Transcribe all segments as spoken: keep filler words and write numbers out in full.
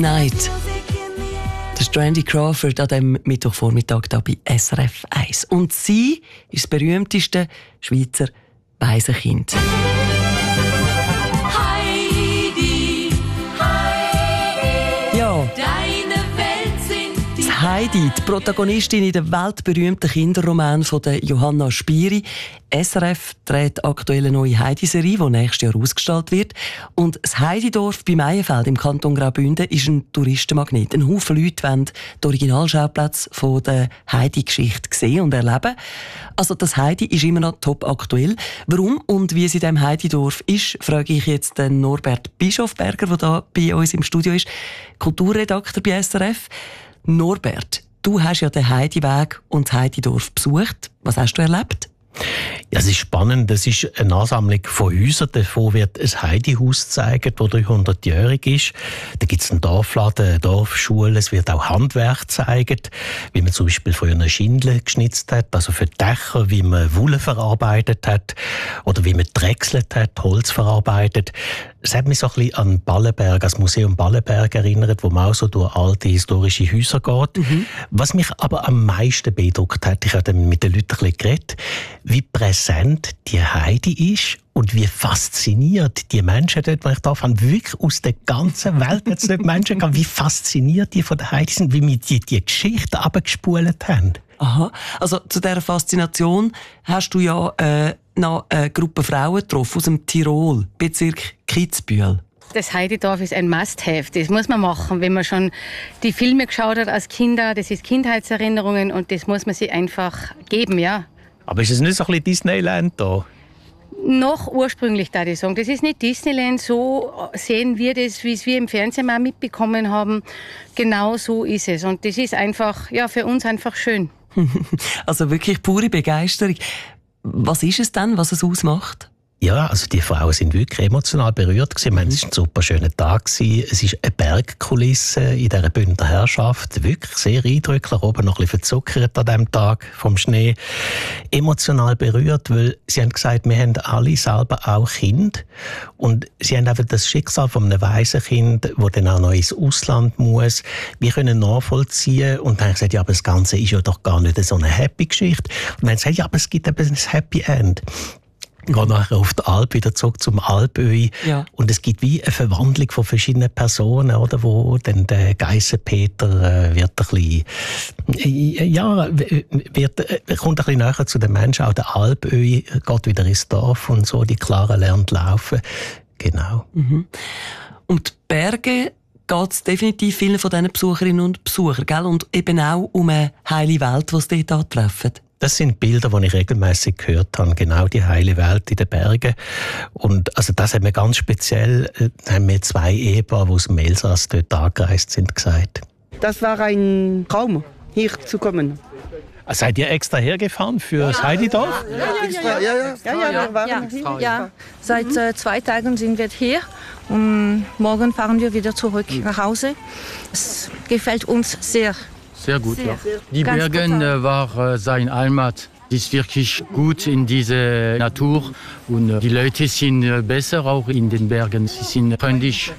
Night. Das ist Randy Crawford an diesem Mittwochvormittag hier bei S R F eins. Und sie ist das berühmteste Schweizer Waisenkind. Heidi, Heidi, Ja. deine Welt sind die Das Heidi, die Protagonistin in dem weltberühmten Kinderroman von der Johanna Spiri. S R F dreht aktuell eine neue Heidi-Serie, die nächstes Jahr ausgestrahlt wird. Und das Heididorf bei Meienfeld im Kanton Graubünden ist ein Touristenmagnet. Ein Haufen Leute wollen die Originalschauplätze von der Heidi-Geschichte sehen und erleben. Also das Heidi ist immer noch top aktuell. Warum und wie es in diesem Heididorf ist, frage ich jetzt den Norbert Bischofberger, der hier bei uns im Studio ist, Kulturredakteur bei S R F. Norbert, du hast ja den Heidiweg und das Heididorf besucht. Was hast du erlebt? Ja, es ist spannend. Das ist eine Ansammlung von Häusern. Davon wird ein Heidihaus gezeigt, das dreihundertjährig ist. Da gibt es einen Dorfladen, eine Dorfschule. Es wird auch Handwerk gezeigt, wie man zum Beispiel früher eine Schindel geschnitzt hat, also für Dächer, wie man Wolle verarbeitet hat oder wie man drechselt hat, Holz verarbeitet. Es hat mich so ein bisschen an Ballenberg, das Museum Ballenberg erinnert, wo man auch so durch alte historische Häuser geht. Mhm. Was mich aber am meisten beeindruckt hat, ich habe dann mit den Leuten ein bisschen geredet, wie präsent die Heidi ist und wie fasziniert die Menschen dort, die ich da fand, wirklich aus der ganzen Welt jetzt nicht Menschen gab, wie fasziniert die von der Heidi sind, wie wir die, die Geschichte abgespult haben. Aha, also zu dieser Faszination hast du ja äh, noch eine Gruppe Frauen getroffen aus dem Tirol, Bezirk Kitzbühel. Das Heididorf ist ein Must-have. Das muss man machen, wenn man schon die Filme geschaut hat als Kinder. Das ist Kindheitserinnerungen und das muss man sich einfach geben, ja. Aber ist es nicht so ein bisschen Disneyland da? Noch ursprünglich, da ich sagen. Das ist nicht Disneyland, so sehen wir das, wie es wir im Fernsehen mal mitbekommen haben. Genau so ist es. Und das ist einfach, ja, für uns einfach schön. Also wirklich pure Begeisterung. Was ist es denn, was es ausmacht? Ja, also die Frauen sind wirklich emotional berührt gewesen. Ich meine, es war ein super schöner Tag gewesen. Es ist eine Bergkulisse in dieser Bündner Herrschaft. Wirklich sehr eindrücklich. Oben noch ein bisschen verzuckert an diesem Tag vom Schnee. Emotional berührt, weil sie haben gesagt, wir haben alle selber auch Kinder. Und sie haben einfach das Schicksal von einem Waisenkind, das dann auch noch ins Ausland muss. Wir können nachvollziehen. Und dann haben sie gesagt, ja, aber das Ganze ist ja doch gar nicht so eine happy Geschichte. Und dann haben sie gesagt, ja, aber es gibt eben ein Happy End. Ich gehe nachher auf die Alp wieder zurück zum Alpöhi. Ja. Und es gibt wie eine Verwandlung von verschiedenen Personen, oder, wo dann der Geissenpeter äh, wird ein bisschen, äh, ja, wird, äh, kommt ein bisschen näher zu den Menschen. Auch der Alpöhi geht wieder ins Dorf und so, die Clara lernt laufen. Genau. Mhm. Und die Berge geht es definitiv vielen von diesen Besucherinnen und Besuchern, gell? Und eben auch um eine heile Welt, die sie dort antreffen. Das sind Bilder, die ich regelmäßig gehört habe. Genau die heile Welt in den Bergen. Und also das hat mir ganz speziell, äh, haben mir zwei Ehepaare, die aus dem Elsass dort angereist sind, gesagt. Das war ein Traum, hier zu kommen. Seid ihr extra hergefahren für das Heididorf? Ja, ja, ja. ja, ja. ja, ja, wir waren ja, hier. ja. Seit äh, zwei Tagen sind wir hier und morgen fahren wir wieder zurück nach Hause. Es gefällt uns sehr. Sehr gut, Sehr. ja. Die Ganz Berge total. war äh, sein Heimat. Ist wirklich gut in dieser Natur und äh, die Leute sind äh, besser auch in den Bergen. Sie sind freundlich.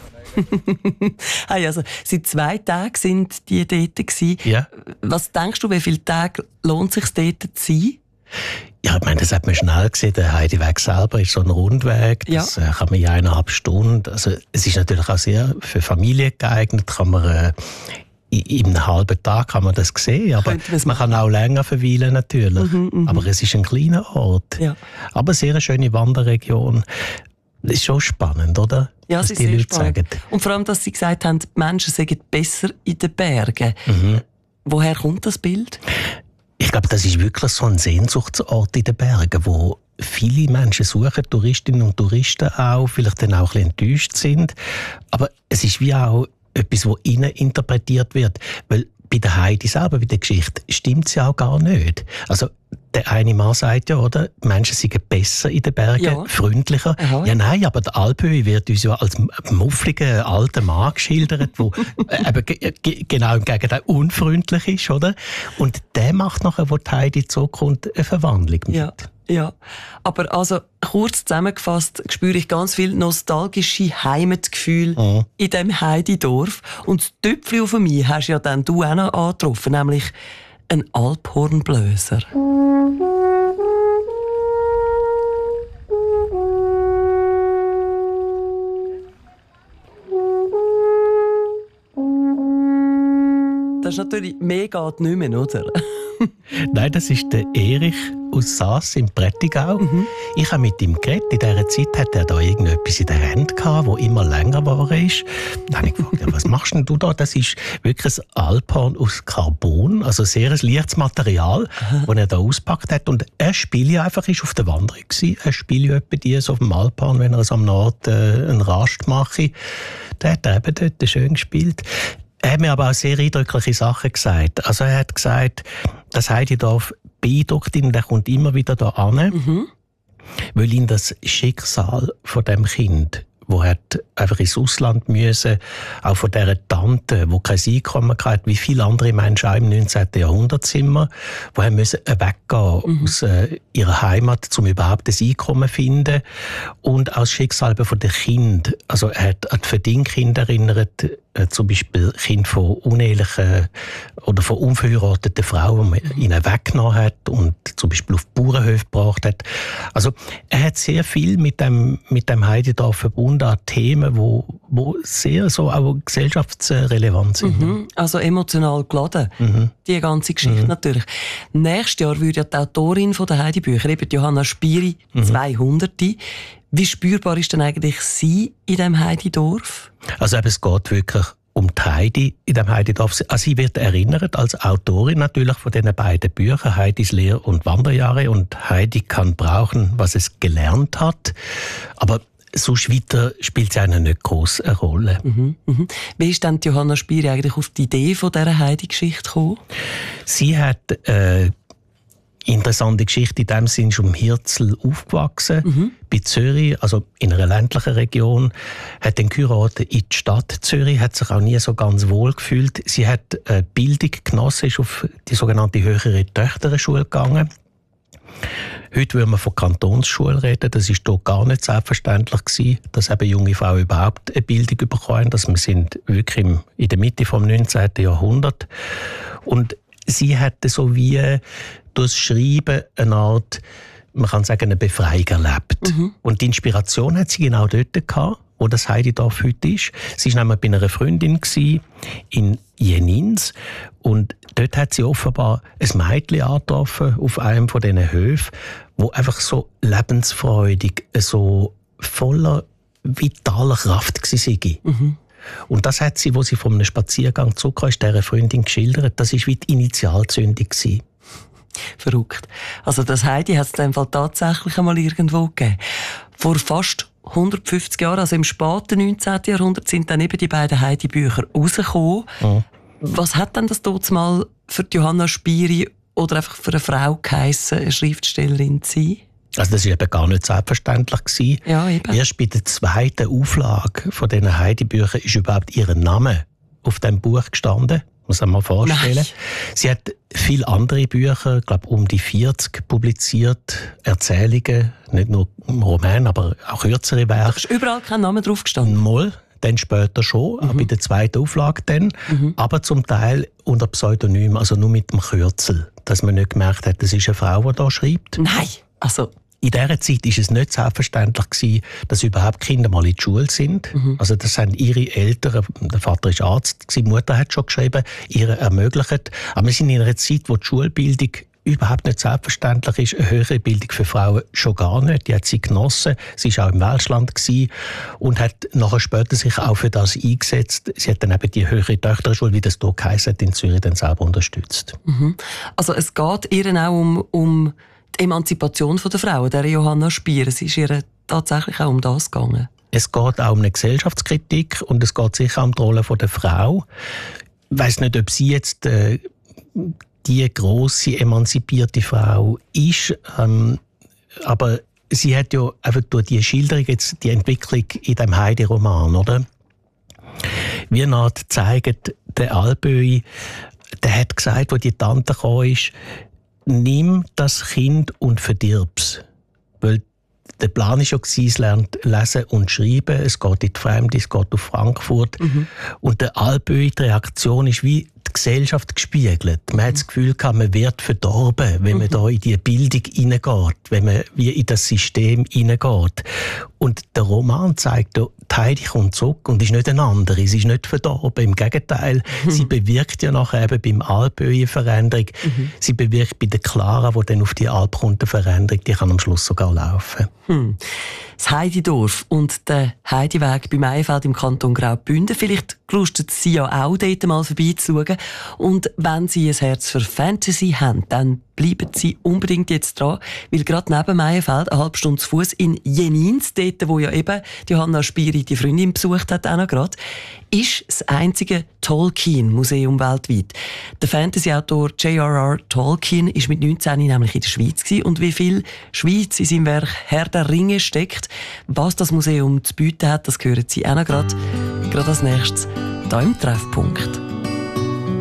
Hey, also, seit zwei Tagen sind die dort gewesen. Ja. Was denkst du, wie viele Tage lohnt es sich dort zu sein? Ja, ich meine, das hat man schnell gesehen. Der Heidiweg selber ist so ein Rundweg. Das ja. äh, kann man in eineinhalb Stunden. Also, es ist natürlich auch sehr für Familien geeignet. Kann man äh, in einem halben Tag kann man das sehen, aber man kann auch länger verweilen natürlich. Mhm, mh. Aber es ist ein kleiner Ort. Ja. Aber sehr eine schöne Wanderregion. Das ist schon spannend, oder? Ja, was es ist die sehr Leute spannend. sagen. Und vor allem, dass sie gesagt haben, die Menschen seien besser in den Bergen. Mhm. Woher kommt das Bild? Ich glaube, das ist wirklich so ein Sehnsuchtsort in den Bergen, wo viele Menschen suchen, Touristinnen und Touristen auch, vielleicht dann auch ein bisschen enttäuscht sind. Aber es ist wie auch etwas, das innen interpretiert wird. Weil bei der Heidi selber, bei der Geschichte, stimmt es ja auch gar nicht. Also der eine Mann sagt ja, oder, die Menschen sind besser in den Bergen, Ja. freundlicher. Aha. Ja, nein, aber der Alphöhi wird uns ja als muffliger alter Mann geschildert, der eben ge- ge- genau im Gegenteil unfreundlich ist, oder? Und der macht nachher, wo die Heidi zurückkommt, eine Verwandlung mit. Ja, ja. Aber also, kurz zusammengefasst, spüre ich ganz viel nostalgische Heimatgefühl Mhm. in diesem Heididorf. Und das Töpfchen auf mich hast ja dann du auch noch angetroffen, nämlich ein Alphornblöser. Das ist natürlich mega geht nicht mehr, oder? Nein, das ist der Erich aus Saas im Prättigau. Mhm. Ich habe mit ihm geredet. In dieser Zeit hatte er da irgendetwas in der Hand gehabt, das immer länger geworden ist. Dann habe ich gefragt, ja, was machst denn du da? Das ist wirklich ein Alphorn aus Carbon, also sehr ein leichtes Material, das er da ausgepackt hat. Und er spielt ja einfach, ist auf der Wanderung gewesen. Er spielt ja etwa die so auf dem Alphorn, wenn er es am Nord äh, einen Rast mache. Da hat er eben dort schön gespielt. Er hat mir aber auch sehr eindrückliche Sachen gesagt. Also er hat gesagt, das Heididorf beeindruckt ihn, der kommt immer wieder da an, Mhm. weil ihn das Schicksal von dem Kind, wo hat einfach ins Ausland müssen, auch von dieser Tante, wo kein Einkommen hatte, wie viele andere Menschen auch im neunzehnten Jahrhundert sind wir, wo haben müssen weggehen Mhm. aus äh, ihrer Heimat, um überhaupt ein Einkommen zu finden. Und auch das Schicksal von den Kindern. Also er hat an die Verdingkinder erinnert, äh, zum Beispiel Kinder von unehelichen oder von unverheirateten Frauen, die man ihnen weggenommen hat und zum Beispiel auf Bauernhöfe gebracht hat. Also er hat sehr viel mit dem, mit dem Heididorf verbunden an Themen, wo, wo sehr so auch gesellschaftsrelevant sind. Mhm. Also emotional geladen. Mhm. Die ganze Geschichte natürlich. Nächstes Jahr würde ja die Autorin von der Heidi-Bücher, eben die Johanna Spiri, zweihundert. Wie spürbar ist denn eigentlich sie in diesem Heididorf? Also eben, es geht wirklich um die Heidi in dem Heididorf. Also sie wird erinnert als Autorin natürlich von diesen beiden Büchern, Heidis Lehr- und Wanderjahre und Heidi kann brauchen, was es gelernt hat. Aber sonst weiter spielt es einer nicht gross eine Rolle. Mhm. Mhm. Wie ist denn die Johanna Spiri eigentlich auf die Idee von dieser Heidi-Geschichte gekommen? Sie hat äh, interessante Geschichte in dem Sinn, ist um Hirzel aufgewachsen, Mhm. bei Zürich, also in einer ländlichen Region, hat den geheiratet in die Stadt Zürich, hat sich auch nie so ganz wohl gefühlt. Sie hat äh, Bildung genossen, ist auf die sogenannte höhere Töchterschule gegangen. Heute würde man von Kantonsschule reden, das ist dort gar nicht selbstverständlich gewesen, dass eben junge Frauen überhaupt eine Bildung bekommen, dass wir sind wirklich im, in der Mitte vom neunzehnten Jahrhundert. Und sie hatte so wie durch das Schreiben eine Art, man kann sagen, eine Befreiung erlebt. Mhm. Und die Inspiration hat sie genau dort gehabt, wo das Heididorf heute ist. Sie war nämlich bei einer Freundin gewesen, in Jenins und dort hat sie offenbar ein Mädchen angetroffen auf einem von diesen Höfen, wo einfach so lebensfreudig, so voller vitaler Kraft war. Mhm. Und das hat sie, wo sie von einem Spaziergang zurückkam, ist dieser Freundin geschildert. Das war wie die Initialzündung gewesen. Verrückt. Also das Heidi hat es in dem Fall tatsächlich einmal irgendwo gegeben. Vor fast hundertfünfzig Jahren, also im späten neunzehnten Jahrhundert, sind dann eben die beiden Heidi-Bücher rausgekommen. Ja. Was hat denn das dort mal für die Johanna Spiri oder einfach für eine Frau geheissen, eine Schriftstellerin zu sein? Also das war eben gar nicht selbstverständlich gewesen. Ja, eben. Erst bei der zweiten Auflage von diesen Heidi-Büchern ist überhaupt ihr Name auf dem Buch gestanden. Muss man sich mal vorstellen. Nein. Sie hat viele andere Bücher, ich glaube um die vierzig publiziert, Erzählungen, nicht nur Romane, aber auch kürzere Da Werke. ist überall kein Name drauf gestanden. Mal, dann später schon, Mhm. auch bei der zweiten Auflage dann, Mhm. aber zum Teil unter Pseudonym, also nur mit dem Kürzel, dass man nicht gemerkt hat, das ist eine Frau, die da schreibt. Nein, also In dieser Zeit war es nicht selbstverständlich gewesen, dass überhaupt Kinder mal in die Schule sind. Mhm. Also das haben ihre Eltern, der Vater ist Arzt, die Mutter hat schon geschrieben, ihre ermöglicht. Aber wir sind in einer Zeit, wo die Schulbildung überhaupt nicht selbstverständlich ist. Eine höhere Bildung für Frauen schon gar nicht. Die hat sie genossen. Sie war auch im Welschland gewesen und hat nachher später sich auch für das eingesetzt. Sie hat dann eben die höhere Töchterschule, wie das hier geheißen hat, in Zürich dann selber unterstützt. Mhm. Also es geht ihr auch um, um die Emanzipation der Frau, der Johanna Spiri. Es ist ihr tatsächlich auch um das gegangen. Es geht auch um eine Gesellschaftskritik und es geht sicher um die Rolle der Frau. Ich weiss nicht, ob sie jetzt äh, die grosse emanzipierte Frau ist. Ähm, aber sie hat ja einfach durch die Schilderung jetzt die Entwicklung in dem Heidi-Roman, oder? Wie Nat zeigt, der Alböi, der hat gesagt, wo die Tante gekommen ist, nimm das Kind und verdirb's. Weil der Plan war schon, es lernt lesen und schreiben, es geht in die Fremde, es geht auf Frankfurt. Mhm. Und der Alböi, die Reaktion ist wie die Gesellschaft gespiegelt. Man hat das Gefühl gehabt, man wird verdorben, wenn man mhm. da in die Bildung hineingeht, wenn man wie in das System hineingeht. Und der Roman zeigt, die Heidi kommt zurück und ist nicht eine andere. Sie ist nicht verdorben. Im Gegenteil, mhm. sie bewirkt ja nachher eben beim Alböi eine Veränderung. Mhm. Sie bewirkt bei der Clara, die dann auf die Alp kommt, eine Veränderung. Die kann am Schluss sogar laufen. Hm. Das Heididorf und der Heidiweg bei Meienfeld im Kanton Graubünden. Vielleicht lustet Sie ja auch dort mal vorbeizuschauen. Und wenn Sie ein Herz für Fantasy haben, dann bleiben Sie unbedingt jetzt dran, weil gerade neben Meienfeld, eine halbe Stunde zu Fuss in Jenins, dort, wo ja eben die Johanna Spiri die Freundin besucht hat, auch noch gerade, ist das einzige Tolkien-Museum weltweit. Der Fantasy-Autor J R R Tolkien ist mit neunzehn nämlich in der Schweiz gewesen. Und wie viel Schweiz in seinem Werk Herr der Ringe steckt, was das Museum zu bieten hat, das hören Sie auch noch gerade, gerade als nächstes hier im Treffpunkt.